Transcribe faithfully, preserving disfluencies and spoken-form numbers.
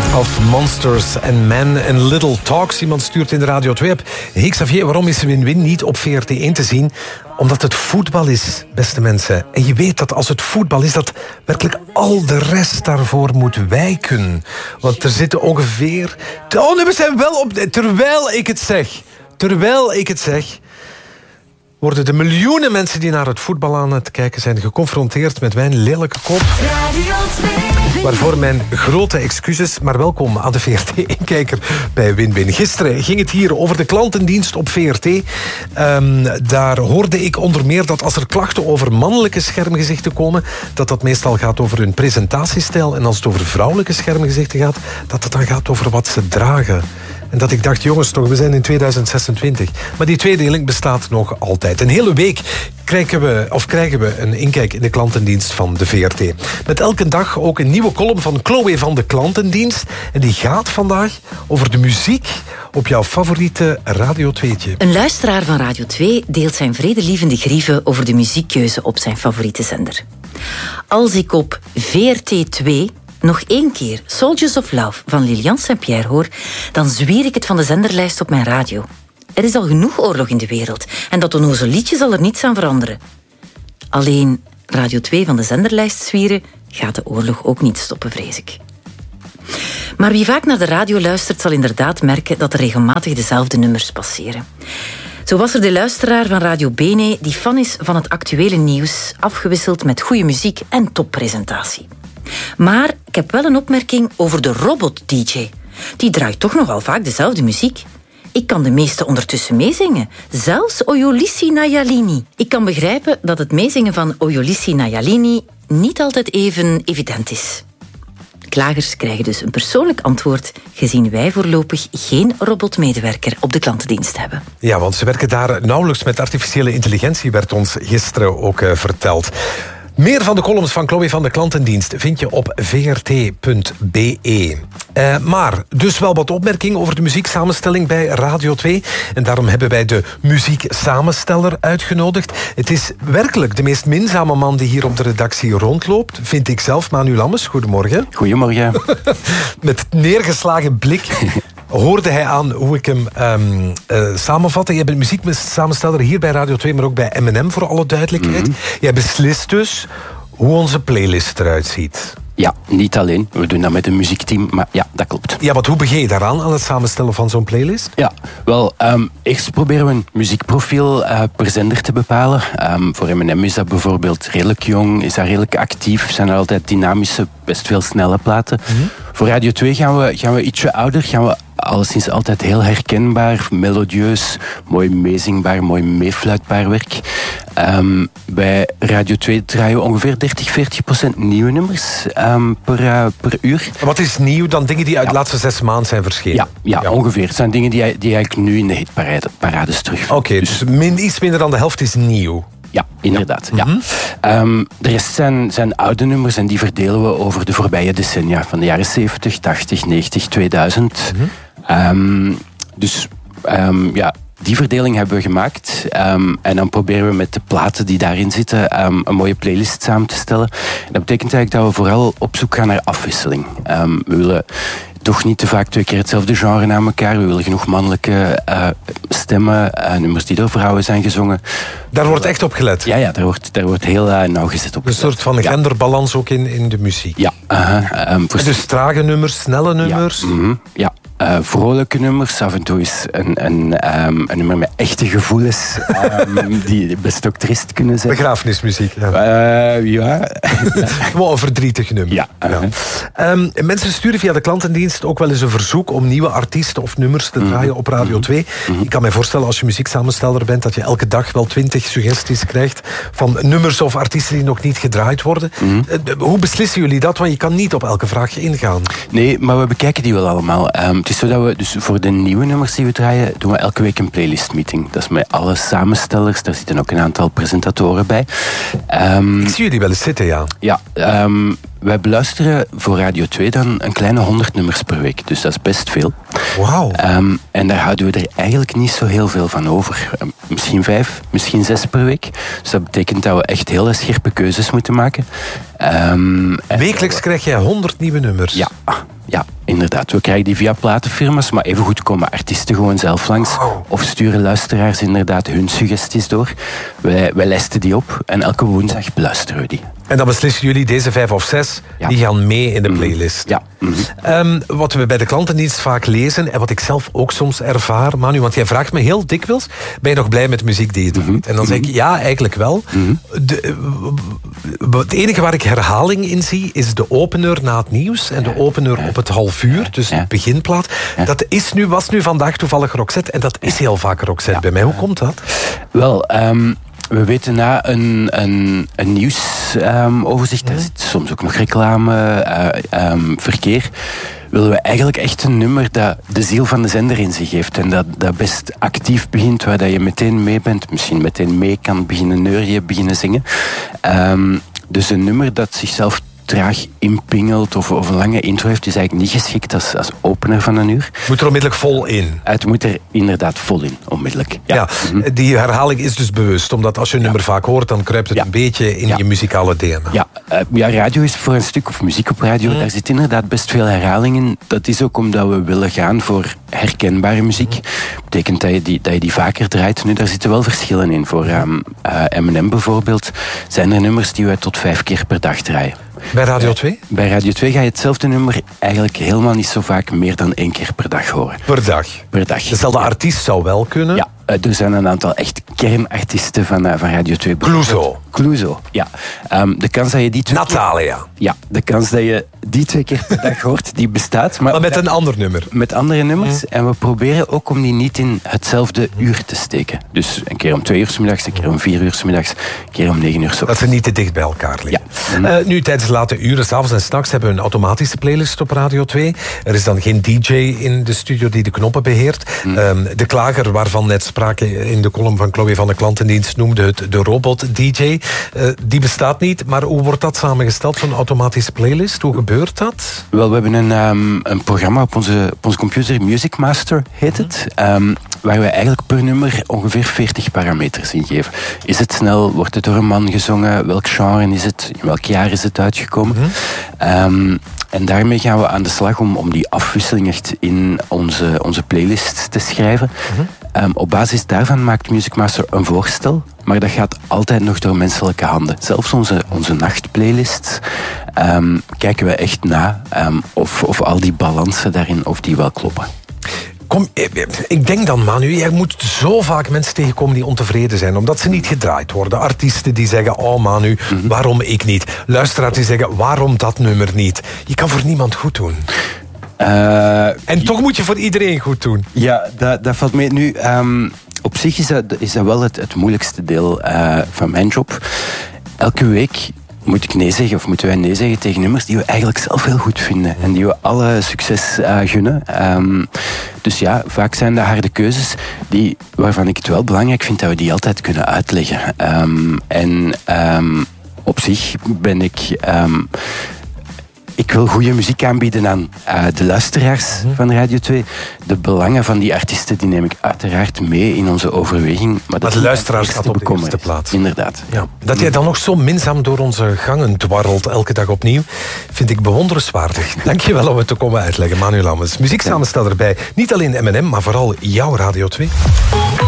Of Monsters and Men and Little Talks. Iemand stuurt in de Radio twee-app. Hey Xavier, waarom is Win-Win niet op V R T één te zien? Omdat het voetbal is, beste mensen. En je weet dat als het voetbal is, dat werkelijk al de rest daarvoor moet wijken. Want er zitten ongeveer... Oh nee, we zijn wel op... Terwijl ik het zeg... Terwijl ik het zeg... worden de miljoenen mensen die naar het voetbal aan het kijken zijn geconfronteerd met mijn lelijke kop. Waarvoor mijn grote excuses, maar welkom aan de V R T één-kijker bij Win-Win. Gisteren ging het hier over de klantendienst op V R T. Um, daar hoorde ik onder meer dat als er klachten over mannelijke schermgezichten komen, dat dat meestal gaat over hun presentatiestijl. En als het over vrouwelijke schermgezichten gaat, dat het dan gaat over wat ze dragen. En dat ik dacht, jongens toch, we zijn in tweeduizend zesentwintig. Maar die tweedeling bestaat nog altijd. Een hele week krijgen we, of krijgen we een inkijk in de klantendienst van de V R T. Met elke dag ook een nieuwe column van Chloe van de klantendienst. En die gaat vandaag over de muziek op jouw favoriete Radio tweetje. Een luisteraar van Radio twee deelt zijn vredelievende grieven over de muziekkeuze op zijn favoriete zender. Als ik op V R T twee... nog één keer Soldiers of Love van Lilian Saint-Pierre hoor, dan zwier ik het van de zenderlijst op mijn radio. Er is al genoeg oorlog in de wereld en dat onnozel liedje zal er niets aan veranderen. Alleen Radio twee van de zenderlijst zwieren gaat de oorlog ook niet stoppen, vrees ik. Maar wie vaak naar de radio luistert zal inderdaad merken dat er regelmatig dezelfde nummers passeren. Zo was er de luisteraar van Radio Bene die fan is van het actuele nieuws, afgewisseld met goede muziek en toppresentatie. Maar ik heb wel een opmerking over de robot-D J. Die draait toch nogal vaak dezelfde muziek. Ik kan de meeste ondertussen meezingen. Zelfs Oyolisi Nayalini. Ik kan begrijpen dat het meezingen van Oyolisi Nayalini niet altijd even evident is. Klagers krijgen dus een persoonlijk antwoord, gezien wij voorlopig geen robotmedewerker op de klantendienst hebben. Ja, want ze werken daar nauwelijks met artificiële intelligentie, werd ons gisteren ook uh, verteld. Meer van de columns van Chloe van de klantendienst vind je op v r t punt b e. Uh, maar dus wel wat opmerkingen over de muzieksamenstelling bij Radio twee. En daarom hebben wij de muzieksamensteller uitgenodigd. Het is werkelijk de meest minzame man die hier op de redactie rondloopt. Vind ik zelf, Manu Lammes. Goedemorgen. Goedemorgen. Met neergeslagen blik hoorde hij aan hoe ik hem um, uh, samenvatte. Je bent muzieksamensteller hier bij Radio twee, maar ook bij M en M voor alle duidelijkheid. Mm-hmm. Jij beslist dus hoe onze playlist eruit ziet. Ja, niet alleen. We doen dat met een muziekteam, maar ja, dat klopt. Ja, wat hoe begin je daaraan, aan het samenstellen van zo'n playlist? Ja, wel, um, eerst proberen we een muziekprofiel uh, per zender te bepalen. Um, voor M en M is dat bijvoorbeeld redelijk jong, is dat redelijk actief, zijn er altijd dynamische, best veel snelle platen. Mm-hmm. Voor Radio twee gaan we, gaan we ietsje ouder, gaan we alleszins altijd heel herkenbaar, melodieus, mooi meezingbaar, mooi meefluitbaar werk. Um, bij Radio twee draaien we ongeveer dertig, veertig procent nieuwe nummers um, per, uh, per uur. Wat is nieuw dan? Dingen die uit ja. de laatste zes maanden zijn verschenen? Ja, ja, ja. ongeveer. Het zijn dingen die, die eigenlijk nu in de hitparades terugvinden. Oké, okay, dus, dus min, iets minder dan de helft is nieuw. Ja, inderdaad. Ja. Mm-hmm. Ja. Um, de rest zijn, zijn oude nummers en die verdelen we over de voorbije decennia. Van de jaren zeventig, tachtig, negentig, tweeduizend. Mm-hmm. Um, dus um, ja, die verdeling hebben we gemaakt. Um, en dan proberen we met de platen die daarin zitten um, een mooie playlist samen te stellen. En dat betekent eigenlijk dat we vooral op zoek gaan naar afwisseling. Um, we willen toch niet te vaak twee keer hetzelfde genre na elkaar. We willen genoeg mannelijke uh, stemmen, uh, nummers die door vrouwen zijn gezongen. Daar wordt echt op gelet? Ja, ja daar, wordt, daar wordt heel uh, nauwgezet op Een gelet. soort van ja. genderbalans ook in, in de muziek? Ja. Uh-huh. Um, voor... Dus trage nummers, snelle nummers? Ja. Mm-hmm. Ja. Uh, vrolijke nummers, af en toe is een, een, um, een nummer met echte gevoelens um, die best ook trist kunnen zijn. Begrafenismuziek. Ja. Uh, ja. Gewoon een verdrietig nummer. Ja. Uh-huh. Ja. Um, mensen sturen via de klantendienst ook wel eens een verzoek om nieuwe artiesten of nummers te draaien mm-hmm. op Radio twee. Mm-hmm. Ik kan mij voorstellen als je muzieksamensteller bent dat je elke dag wel twintig suggesties krijgt van nummers of artiesten die nog niet gedraaid worden. Mm-hmm. Uh, hoe beslissen jullie dat? Want je kan niet op elke vraag ingaan. Nee, maar we bekijken die wel allemaal. Um, Het is zo dat we dus voor de nieuwe nummers die we draaien, doen we elke week een playlistmeeting. Dat is met alle samenstellers, daar zitten ook een aantal presentatoren bij. Um, Ik zie jullie wel eens zitten, ja. Ja, um, wij beluisteren voor Radio twee dan een kleine honderd nummers per week. Dus dat is best veel. Wauw. Um, en daar houden we er eigenlijk niet zo heel veel van over. Um, misschien vijf, misschien zes per week. Dus dat betekent dat we echt heel scherpe keuzes moeten maken. Um, Wekelijks krijg jij honderd nieuwe nummers? Ja, ja, inderdaad. inderdaad. We krijgen die via platenfirma's, maar evengoed komen artiesten gewoon zelf langs. Wow. Of sturen luisteraars inderdaad hun suggesties door. Wij, wij lijsten die op en elke woensdag beluisteren we die. En dan beslissen jullie deze vijf of zes, Ja. die gaan mee in de playlist. Ja. Mm-hmm. Um, wat we bij de klantendienst vaak lezen, en wat ik zelf ook soms ervaar, Manu, want jij vraagt me heel dikwijls, ben je nog blij met de muziek die je doet? Mm-hmm. En dan zeg ik, ja, eigenlijk wel. Mm-hmm. De, uh, het enige waar ik herhaling in zie, is de opener na het nieuws en de opener op het half uur, dus Ja. de beginplaat. Ja. Dat is nu, was nu vandaag toevallig Roxette, en dat is heel vaak Roxette Ja. bij mij. Hoe komt dat? Wel, um, we weten na een, een, een nieuwsoverzicht, um, daar zit soms ook nog reclame, uh, um, verkeer, willen we eigenlijk echt een nummer dat de ziel van de zender in zich heeft. En dat, dat best actief begint, waar dat je meteen mee bent, misschien meteen mee kan beginnen neurien, beginnen zingen. Um, dus een nummer dat zichzelf traag inpingelt of, of een lange intro heeft, is eigenlijk niet geschikt als, als opener van een uur. Moet er onmiddellijk vol in. Het moet er inderdaad vol in, onmiddellijk. Ja, ja mm-hmm. Die herhaling is dus bewust, omdat als je een ja. nummer vaak hoort, dan kruipt het ja. een beetje in ja. je muzikale D N A. Ja, uh, ja, radio is voor een stuk, of muziek op radio, mm. daar zit inderdaad best veel herhaling in. Dat is ook omdat we willen gaan voor herkenbare muziek. Dat mm. betekent dat je, die, dat je die vaker draait. Nu, daar zitten wel verschillen in. Voor um, uh, M en M bijvoorbeeld zijn er nummers die wij tot vijf keer per dag draaien. Bij Radio twee? Bij Radio twee ga je hetzelfde nummer eigenlijk helemaal niet zo vaak meer dan één keer per dag horen. Per dag? Per dag. Dezelfde ja. artiest zou wel kunnen? Ja, er zijn een aantal echt kernartiesten van, uh, van Radio twee. Clouseau? Clouseau, ja. Um, de kans dat je die twee Natalia? Keer, ja, de kans dat je die twee keer per dag hoort, die bestaat. Maar, maar met een ander nummer? Met andere nummers. Mm. En we proberen ook om die niet in hetzelfde uur te steken. Dus een keer om twee uur 's middags, een keer om vier uur 's middags, een keer om negen uur 's ochtends. Dat ze niet te dicht bij elkaar liggen. Ja. Mm. Uh, nu, tijdens de late uren, 's avonds en 's nachts, hebben we een automatische playlist op Radio twee. Er is dan geen D J in de studio die de knoppen beheert. Mm. Um, de klager waarvan net sprake in de column van Chloe van de Klantendienst noemde het de robot-D J. Uh, die bestaat niet, maar hoe wordt dat samengesteld, zo'n automatische playlist? Hoe gebeurt dat? Wel, we hebben een, um, een programma op onze, op onze computer, Music Master heet het, um, waar we eigenlijk per nummer ongeveer veertig parameters in geven. Is het snel? Wordt het door een man gezongen? Welk genre is het? In welk jaar is het uitgekomen? Mm-hmm. Um, en daarmee gaan we aan de slag om, om die afwisseling echt in onze, onze playlist te schrijven. Mm-hmm. Um, op basis daarvan maakt Music Master een voorstel, maar dat gaat altijd nog door menselijke handen. Zelfs onze, onze nachtplaylists um, kijken we echt na um, of, of al die balansen daarin, of die wel kloppen. Kom, ik denk dan, Manu, jij moet zo vaak mensen tegenkomen die ontevreden zijn, omdat ze niet gedraaid worden. Artiesten die zeggen, oh Manu, mm-hmm. waarom ik niet? Luisteraars die zeggen, waarom dat nummer niet? Je kan voor niemand goed doen. Uh, en toch moet je voor iedereen goed doen. Ja, dat, dat valt mee. Nu, um, op zich is dat, is dat wel het, het moeilijkste deel uh, van mijn job. Elke week moet ik nee zeggen, of moeten wij nee zeggen tegen nummers die we eigenlijk zelf heel goed vinden. En die we alle succes uh, gunnen. Um, dus ja, vaak zijn dat harde keuzes die, waarvan ik het wel belangrijk vind dat we die altijd kunnen uitleggen. Um, en um, op zich ben ik... Um, Ik wil goede muziek aanbieden aan uh, de luisteraars mm-hmm. van Radio twee. De belangen van die artiesten die neem ik uiteraard mee in onze overweging. Maar, maar de luisteraar staat op de eerste plaats. Inderdaad. Ja. Dat jij dan nog zo minzaam door onze gangen dwarrelt elke dag opnieuw, vind ik bewonderenswaardig. Dank je wel om het te komen uitleggen, Manu Lammens. Muziek samensteller erbij. Niet alleen M en M, maar vooral jouw Radio twee.